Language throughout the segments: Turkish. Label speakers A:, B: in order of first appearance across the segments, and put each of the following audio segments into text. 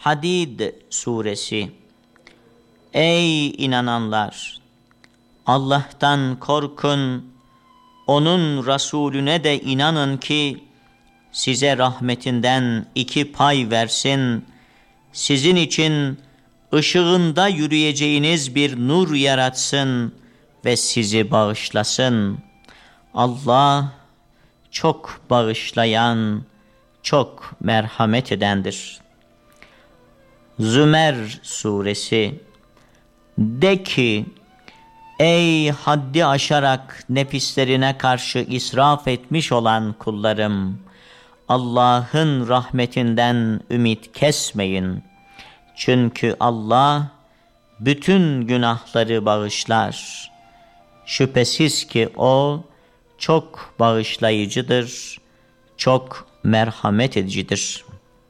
A: El-Hadid suresi. Ey inananlar! Allah'tan korkun, onun Resulüne de inanın ki size rahmetinden 2 pay versin, sizin için ışığında yürüyeceğiniz bir nur yaratsın ve sizi bağışlasın. Allah çok bağışlayan, çok merhamet edendir. Zümer suresi. De ki, ey haddi aşarak nefislerine karşı israf etmiş olan kullarım, Allah'ın rahmetinden ümit kesmeyin. Çünkü Allah bütün günahları bağışlar. Şüphesiz ki O çok bağışlayıcıdır, çok merhamet edicidir.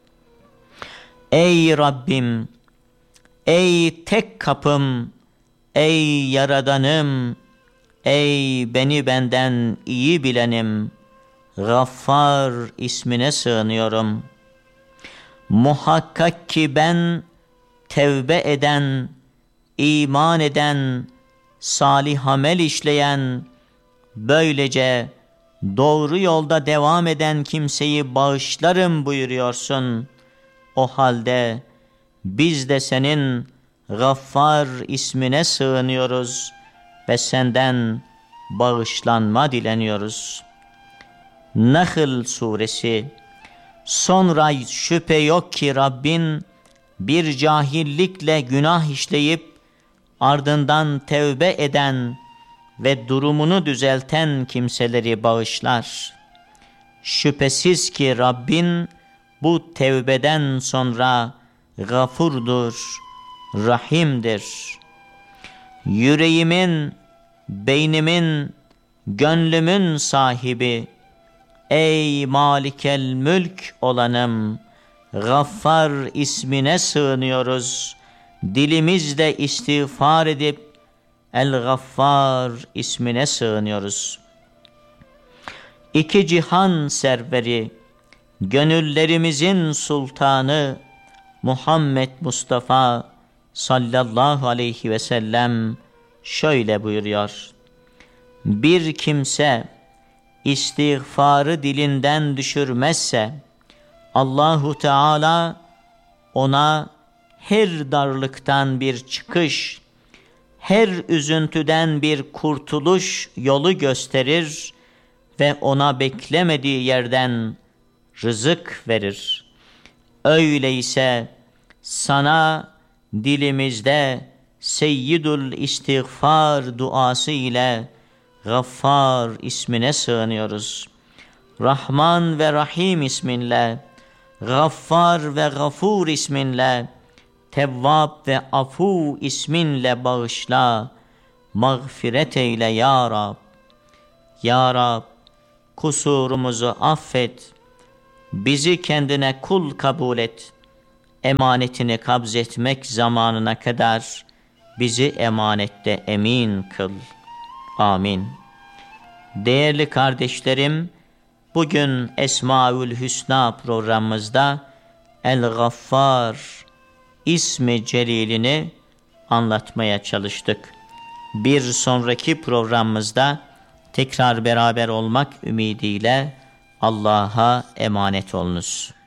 A: Ey Rabbim, ey tek kapım, ey Yaradanım, ey beni benden iyi bilenim, Gaffar ismine sığınıyorum. Muhakkak ki ben tevbe eden, iman eden, salih amel işleyen, böylece doğru yolda devam eden kimseyi bağışlarım buyuruyorsun. O halde biz de senin Gaffar ismine sığınıyoruz ve senden bağışlanma dileniyoruz. Nahl suresi. Sonra şüphe yok ki Rabbin bir cahillikle günah işleyip ardından tevbe eden ve durumunu düzelten kimseleri bağışlar. Şüphesiz ki Rabbin bu tevbeden sonra gafurdur, rahimdir. Yüreğimin, beynimin, gönlümün sahibi, ey Malikel Mülk olanım, Gaffar ismine sığınıyoruz. Dilimizle istiğfar edip El-Gaffar ismine sığınıyoruz. 2 cihan serveri, gönüllerimizin sultanı Muhammed Mustafa sallallahu aleyhi ve sellem şöyle buyuruyor: bir kimse istiğfarı dilinden düşürmezse Allahu Teala ona her darlıktan bir çıkış, her üzüntüden bir kurtuluş yolu gösterir ve ona beklemediği yerden rızık verir. Öyleyse sana dilimizde Seyyidül İstiğfar duası ile Gaffar ismine sığınıyoruz. Rahman ve Rahim isminle, Gaffar ve Gafur isminle, Tevvab ve Afu isminle bağışla, mağfiret eyle ya Rab. Ya Rab, kusurumuzu affet, bizi kendine kul kabul et, emanetini kabzetmek zamanına kadar bizi emanette emin kıl. Amin. Değerli kardeşlerim, bugün Esmaül Hüsna programımızda El-Gaffar ismi celilini anlatmaya çalıştık. Bir sonraki programımızda tekrar beraber olmak ümidiyle Allah'a emanet olunuz.